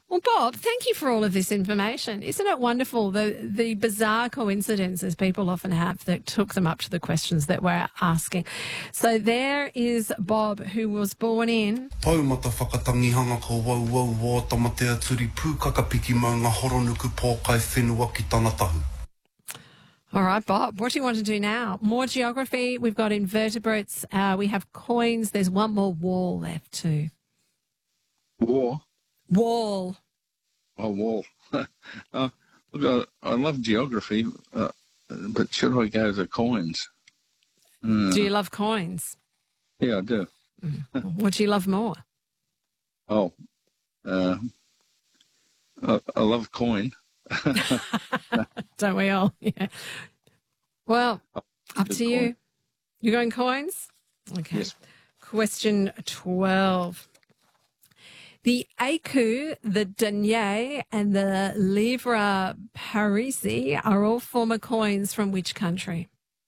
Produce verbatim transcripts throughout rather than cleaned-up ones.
Well, Bob, thank you for all of this information. Isn't it wonderful, the, the bizarre coincidences people often have that took them up to the questions that we're asking? So there is Bob, who was born in... Taumata whakatangihanga ko wau wau wā tamatea turi pūkaka piki mau ngā horonuku pōkai whenua ki tāna tahu. All right, Bob, what do you want to do now? More geography. We've got invertebrates. Uh, we have coins. There's one more wall left too. War? Wall. Oh, wall. uh, look, I, I love geography, uh, but should I go to coins? Uh, do you love coins? Yeah, I do. What do you love more? Oh, uh, I, I love coin. Don't we all? Yeah. Well, up to coin. you. You're going coins? Okay. Yes. Question twelve. The écu, the denier, and the livre parisis are all former coins from which country?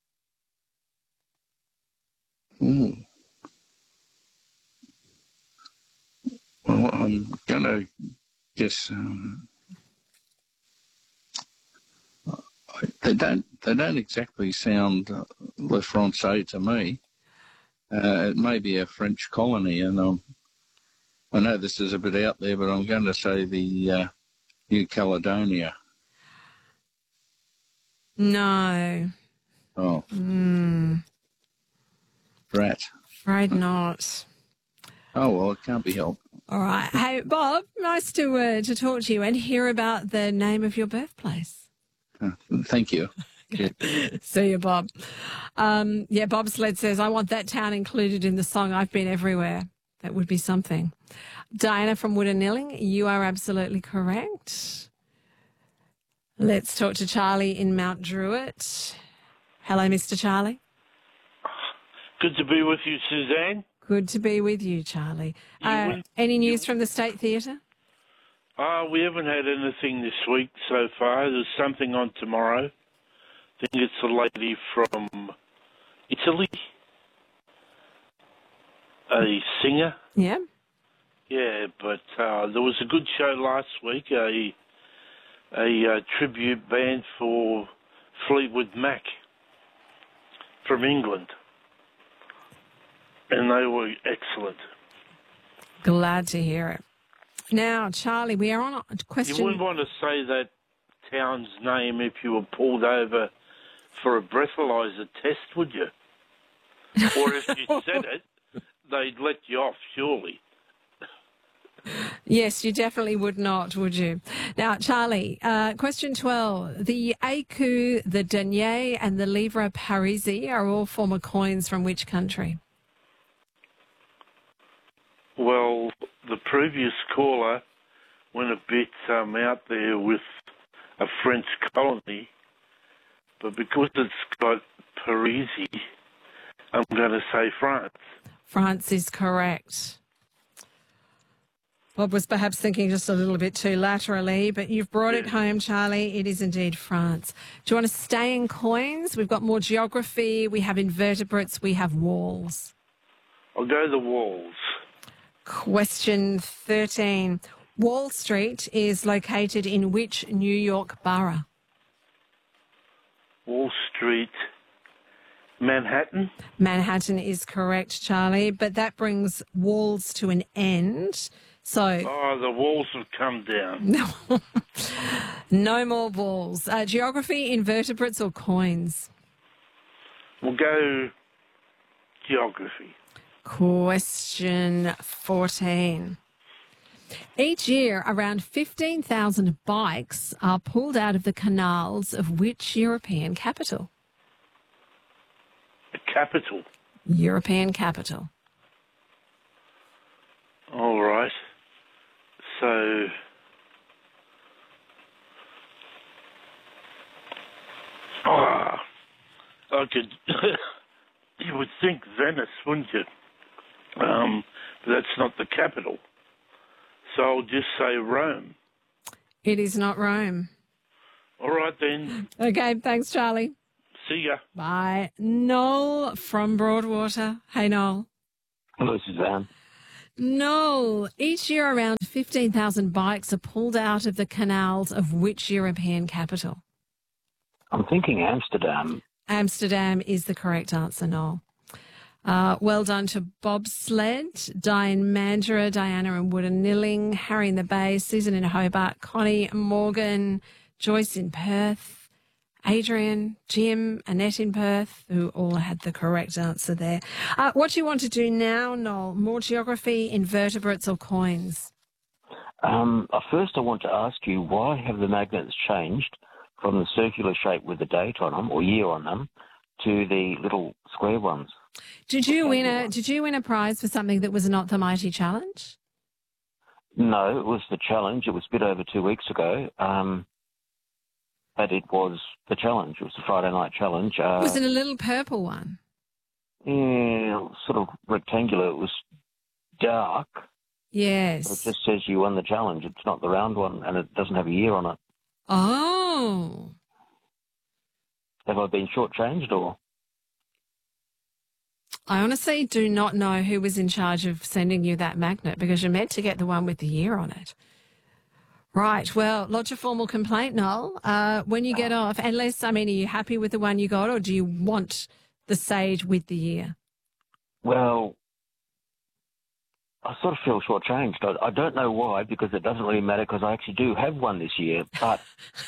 Ooh. Well, I'm going to guess... Um, They don't. They don't exactly sound uh, Le Français to me. Uh, it may be a French colony, and um, I know this is a bit out there, but I'm going to say the uh, New Caledonia. No. Oh. Mm. Rat. Afraid not. Oh well, it can't be helped. All right. Hey, Bob. Nice to uh, to talk to you and hear about the name of your birthplace. Uh, thank you. Yeah. See you, Bob. Um, yeah, Bob Sled says, I want that town included in the song I've Been Everywhere. That would be something. Diana from Woodanilling, you are absolutely correct. Let's talk to Charlie in Mount Druitt. Hello, Mister Charlie. Good to be with you, Suzanne. Good to be with you, Charlie. Uh, win- any news from the State Theatre? Uh, we haven't had anything this week so far. There's something on tomorrow. I think it's a lady from Italy, a singer. Yeah. Yeah, but uh, there was a good show last week, a a uh, tribute band for Fleetwood Mac from England, and they were excellent. Glad to hear it. Now, Charlie, we are on a question... You wouldn't want to say that town's name if you were pulled over for a breathalyzer test, would you? Or if you said it, they'd let you off, surely. Yes, you definitely would not, would you? Now, Charlie, uh, question twelve. The écu, the denier, and the livre parisis are all former coins from which country? Well, the previous caller went a bit um, out there with a French colony, but because it's got Parisi, I'm going to say France. France is correct. Bob was perhaps thinking just a little bit too laterally, but you've brought it home, Charlie. It is indeed France. Do you want to stay in coins? We've got more geography. We have invertebrates. We have walls. I'll go the walls. Question thirteen. Wall Street is located in which New York borough? Wall Street, Manhattan. Manhattan is correct, Charlie, but that brings walls to an end. So, Oh, the walls have come down. no, no more walls. Uh, geography, invertebrates or coins? We'll go geography. Question fourteen. Each year, around fifteen thousand bikes are pulled out of the canals of which European capital? The capital. European capital. All right. So, ah, I could. You would think Venice, wouldn't you? Um, but that's not the capital. So I'll just say Rome. It is not Rome. All right then. Okay, thanks, Charlie. See ya. Bye. Noel from Broadwater. Hey, Noel. Hello, Suzanne. No. Each year around fifteen thousand bikes are pulled out of the canals of which European capital? I'm thinking Amsterdam. Amsterdam is the correct answer, Noel. Uh, well done to Bobsled, Diane Mandurah, Diana in Woodanilling, Harry in the Bay, Susan in Hobart, Connie, Morgan, Joyce in Perth, Adrian, Jim, Annette in Perth, who all had the correct answer there. Uh, what do you want to do now, Noel? More geography, invertebrates or coins? Um, uh, first, I want to ask you, why have the magnets changed from the circular shape with the date on them or year on them to the little square ones? Did you win a Did you win a prize for something that was not the Mighty Challenge? No, it was the challenge. It was a bit over two weeks ago, um, but it was the challenge. It was the Friday night challenge. Uh, Was it a little purple one? Yeah, sort of rectangular. It was dark. Yes. It just says you won the challenge. It's not the round one, and it doesn't have a year on it. Oh. Have I been shortchanged or? I honestly do not know who was in charge of sending you that magnet because you're meant to get the one with the year on it. Right. Well, lodge a formal complaint, Noel. Uh, when you get off, unless, I mean, are you happy with the one you got or do you want the sage with the year? Well, I sort of feel shortchanged. I, I don't know why, because it doesn't really matter because I actually do have one this year, but...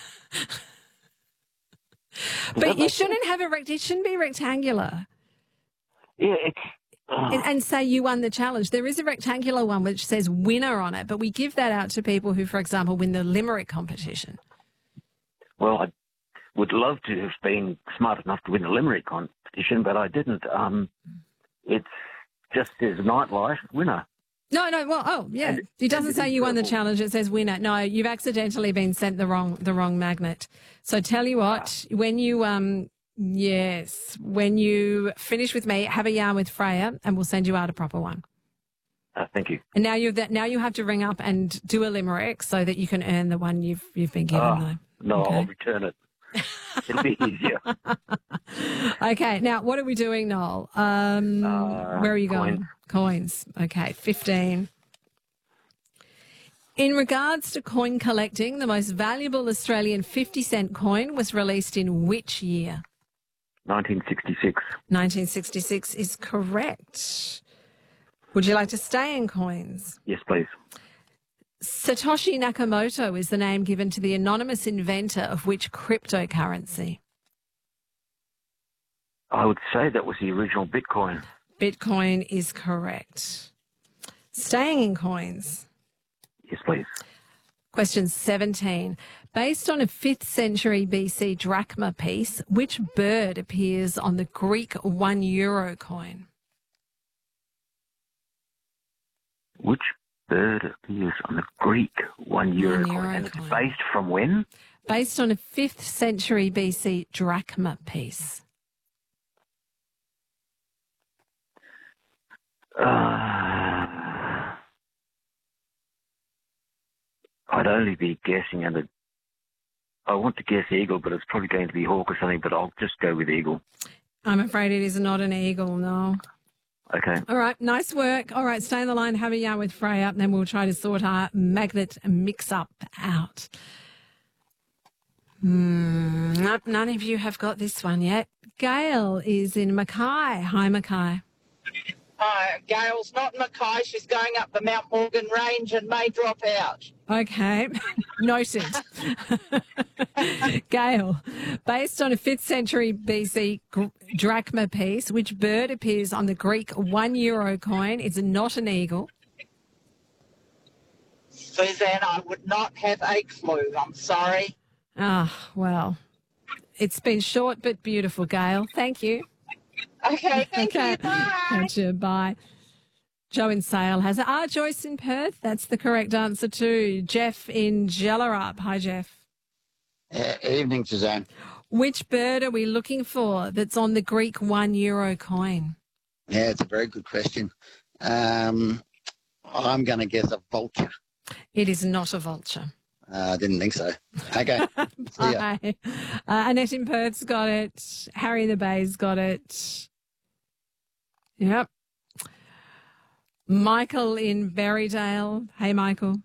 But you shouldn't have a rect. It shouldn't be rectangular. Yeah, it's... And, and say you won the challenge. There is a rectangular one which says winner on it, but we give that out to people who, for example, win the limerick competition. Well, I would love to have been smart enough to win the limerick competition, but I didn't. Um, it's just says nightlife winner. No, no. Well, oh, yeah. And It doesn't it say is you won the purple. challenge. It says winner. No, you've accidentally been sent the wrong the wrong magnet. So tell you what, when you um yes, when you finish with me, have a yarn with Freya, and we'll send you out a proper one. Uh, thank you. And now you've that now you have to ring up and do a limerick so that you can earn the one you've you've been given. Oh, though. no, Okay. I'll return it. It'll be easier. Okay, now what are we doing, Noel? Um, Uh, where are you coins. going? Coins. Okay, fifteen. In regards to coin collecting, the most valuable Australian fifty cent coin was released in which year? nineteen sixty-six. nineteen sixty-six is correct. Would you like to stay in coins? Yes, please. Satoshi Nakamoto is the name given to the anonymous inventor of which cryptocurrency? I would say that was the original Bitcoin. Bitcoin is correct. Staying in coins. Yes, please. Question seventeen. Based on a fifth century B C drachma piece, which bird appears on the Greek one euro coin? Which bird appears on the Greek one euro One coin? euro And it's coin. based from when? Based on a fifth century B C drachma piece. Uh, I'd only be guessing, and it, I want to guess eagle, but it's probably going to be hawk or something, but I'll just go with eagle. I'm afraid it is not an eagle, no. Okay. All right, nice work. All right, stay on the line, have a yarn with Freya, and then we'll try to sort our magnet mix-up out. Hmm, nope, none of you have got this one yet. Gail is in Mackay. Hi, Mackay. Uh, Gail's not in Mackay. She's going up the Mount Morgan Range and may drop out. Okay, noted. Gail, based on a fifth century B C gr- drachma piece, which bird appears on the Greek one euro coin is not an eagle? Suzanne, I would not have a clue. I'm sorry. Ah, well, it's been short but beautiful, Gail. Thank you. Okay, thank Okay. you. Bye. Gotcha. Bye. Joe in Sale has it. Ah, Joyce in Perth. That's the correct answer too. Jeff in Jellarup. Hi, Jeff. Uh, evening, Suzanne. Which bird are we looking for that's on the Greek one euro coin? Yeah, it's a very good question. Um, I'm going to guess a vulture. It is not a vulture. Uh, I didn't think so. Okay. See ya. Bye. Uh, Annette in Perth's got it. Harry in the Bay's got it. Yep. Michael in Berrydale. Hey, Michael.